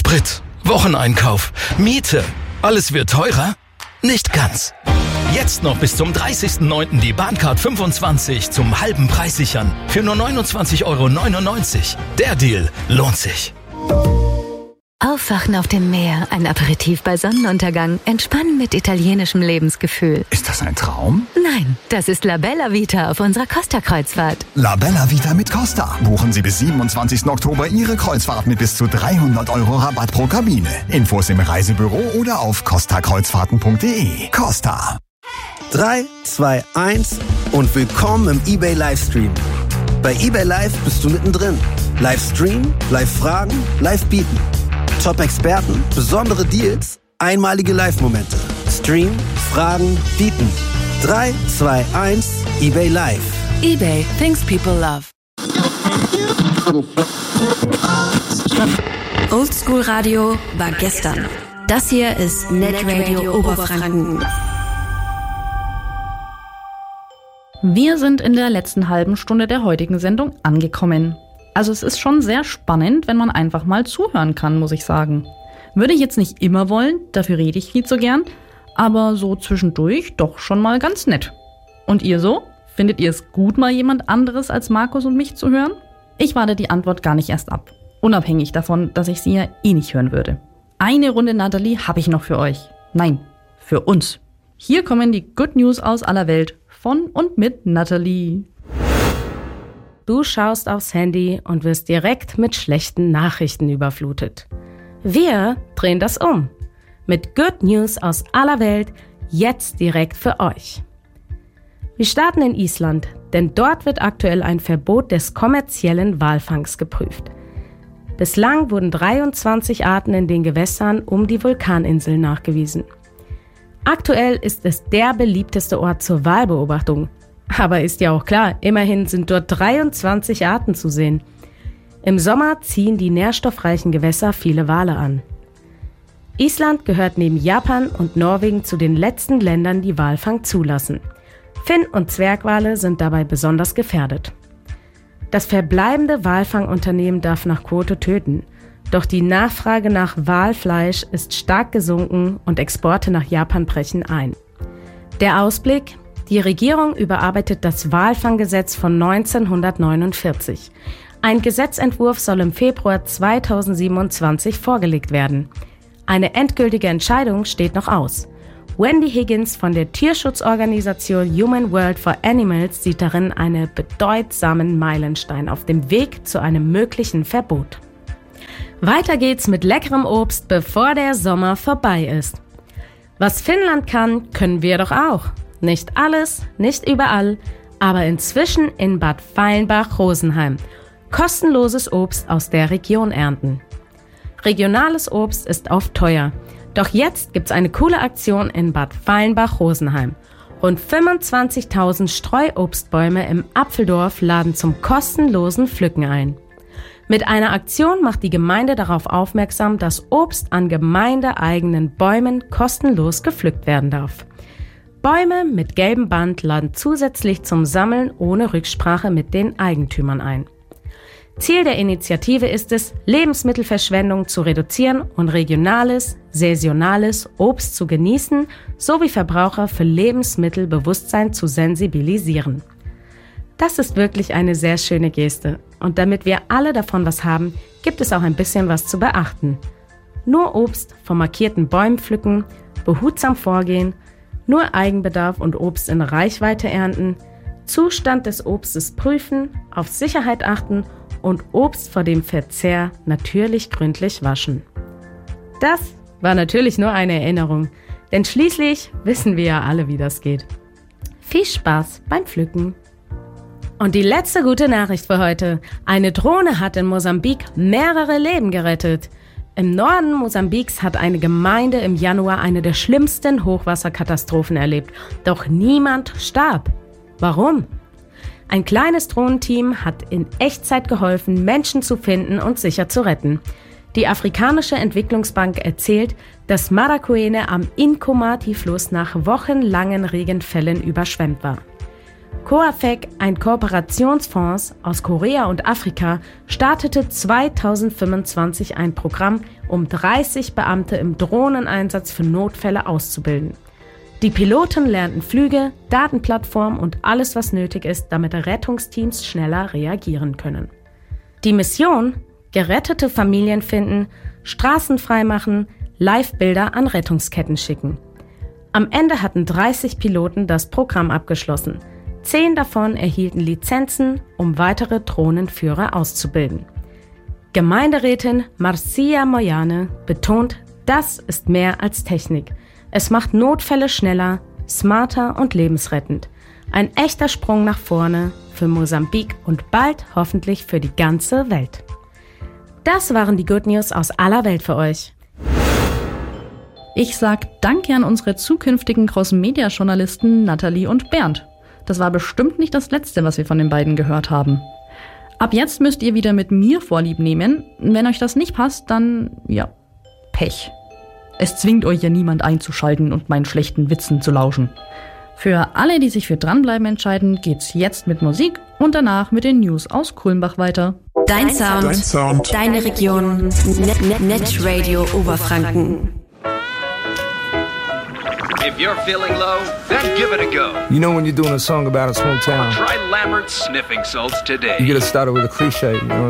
Sprit, Wocheneinkauf, Miete. Alles wird teurer? Nicht ganz. Jetzt noch bis zum 30.09. die Bahncard 25 zum halben Preis sichern. Für nur 29,99 €. Der Deal lohnt sich. Aufwachen auf dem Meer, ein Aperitif bei Sonnenuntergang, entspannen mit italienischem Lebensgefühl. Ist das ein Traum? Nein, das ist La Bella Vita auf unserer Costa-Kreuzfahrt. La Bella Vita mit Costa. Buchen Sie bis 27. Oktober Ihre Kreuzfahrt mit bis zu 300 € Rabatt pro Kabine. Infos im Reisebüro oder auf costakreuzfahrten.de. Costa. 3, 2, 1 und willkommen im eBay Livestream. Bei eBay Live bist du mittendrin. Livestream, Live-Fragen, Live-Bieten. Top-Experten, besondere Deals, einmalige Live-Momente. Stream, Fragen, Bieten. 3, 2, 1, eBay Live. eBay, things people love. Oldschool Radio war gestern. Das hier ist Netradio Oberfranken. Wir sind in der letzten halben Stunde der heutigen Sendung angekommen. Also es ist schon sehr spannend, wenn man einfach mal zuhören kann, muss ich sagen. Würde ich jetzt nicht immer wollen, dafür rede ich viel zu gern, aber so zwischendurch doch schon mal ganz nett. Und ihr so? Findet ihr es gut, mal jemand anderes als Markus und mich zu hören? Ich warte die Antwort gar nicht erst ab. Unabhängig davon, dass ich sie ja eh nicht hören würde. Eine Runde Natalie habe ich noch für euch. Nein, für uns. Hier kommen die Good News aus aller Welt von und mit Natalie. Du schaust aufs Handy und wirst direkt mit schlechten Nachrichten überflutet. Wir drehen das um. Mit Good News aus aller Welt, jetzt direkt für euch. Wir starten in Island, denn dort wird aktuell ein Verbot des kommerziellen Walfangs geprüft. Bislang wurden 23 Arten in den Gewässern um die Vulkaninsel nachgewiesen. Aktuell ist es der beliebteste Ort zur Walbeobachtung. Aber ist ja auch klar, immerhin sind dort 23 Arten zu sehen. Im Sommer ziehen die nährstoffreichen Gewässer viele Wale an. Island gehört neben Japan und Norwegen zu den letzten Ländern, die Walfang zulassen. Finn- und Zwergwale sind dabei besonders gefährdet. Das verbleibende Walfangunternehmen darf nach Quote töten. Doch die Nachfrage nach Walfleisch ist stark gesunken und Exporte nach Japan brechen ein. Der Ausblick: Die Regierung überarbeitet das Walfanggesetz von 1949. Ein Gesetzentwurf soll im Februar 2027 vorgelegt werden. Eine endgültige Entscheidung steht noch aus. Wendy Higgins von der Tierschutzorganisation Human World for Animals sieht darin einen bedeutsamen Meilenstein auf dem Weg zu einem möglichen Verbot. Weiter geht's mit leckerem Obst, bevor der Sommer vorbei ist. Was Finnland kann, können wir doch auch. Nicht alles, nicht überall, aber inzwischen in Bad Feilenbach-Rosenheim. Kostenloses Obst aus der Region ernten. Regionales Obst ist oft teuer. Doch jetzt gibt's eine coole Aktion in Bad Feilenbach-Rosenheim. Rund 25.000 Streuobstbäume im Apfeldorf laden zum kostenlosen Pflücken ein. Mit einer Aktion macht die Gemeinde darauf aufmerksam, dass Obst an gemeindeeigenen Bäumen kostenlos gepflückt werden darf. Bäume mit gelbem Band laden zusätzlich zum Sammeln ohne Rücksprache mit den Eigentümern ein. Ziel der Initiative ist es, Lebensmittelverschwendung zu reduzieren und regionales, saisonales Obst zu genießen, sowie Verbraucher für Lebensmittelbewusstsein zu sensibilisieren. Das ist wirklich eine sehr schöne Geste. Und damit wir alle davon was haben, gibt es auch ein bisschen was zu beachten. Nur Obst von markierten Bäumen pflücken, behutsam vorgehen, nur Eigenbedarf und Obst in Reichweite ernten, Zustand des Obstes prüfen, auf Sicherheit achten und Obst vor dem Verzehr natürlich gründlich waschen. Das war natürlich nur eine Erinnerung, denn schließlich wissen wir ja alle, wie das geht. Viel Spaß beim Pflücken! Und die letzte gute Nachricht für heute. Eine Drohne hat in Mosambik mehrere Leben gerettet. Im Norden Mosambiks hat eine Gemeinde im Januar eine der schlimmsten Hochwasserkatastrophen erlebt. Doch niemand starb. Warum? Ein kleines Drohnenteam hat in Echtzeit geholfen, Menschen zu finden und sicher zu retten. Die Afrikanische Entwicklungsbank erzählt, dass Maracuene am Inkomati-Fluss nach wochenlangen Regenfällen überschwemmt war. Coafec, ein Kooperationsfonds aus Korea und Afrika, startete 2025 ein Programm, um 30 Beamte im Drohneneinsatz für Notfälle auszubilden. Die Piloten lernten Flüge, Datenplattformen und alles, was nötig ist, damit Rettungsteams schneller reagieren können. Die Mission: gerettete Familien finden, Straßen freimachen, Live-Bilder an Rettungsketten schicken. Am Ende hatten 30 Piloten das Programm abgeschlossen. 10 davon erhielten Lizenzen, um weitere Drohnenführer auszubilden. Gemeinderätin Marcia Moyane betont, das ist mehr als Technik. Es macht Notfälle schneller, smarter und lebensrettend. Ein echter Sprung nach vorne für Mosambik und bald hoffentlich für die ganze Welt. Das waren die Good News aus aller Welt für euch. Ich sag Danke an unsere zukünftigen Cross-Media-Journalisten Nathalie und Bernd. Das war bestimmt nicht das Letzte, was wir von den beiden gehört haben. Ab jetzt müsst ihr wieder mit mir Vorlieb nehmen. Wenn euch das nicht passt, dann, ja, Pech. Es zwingt euch ja niemand einzuschalten und meinen schlechten Witzen zu lauschen. Für alle, die sich für Dranbleiben entscheiden, geht's jetzt mit Musik und danach mit den News aus Kulmbach weiter. Dein Sound, deine Region, Netradio Oberfranken. If you're feeling low, then give it a go. You know when you're doing a song about a small town, Try Lambert's Sniffing Salts today. you gotta start it with a cliche, you know?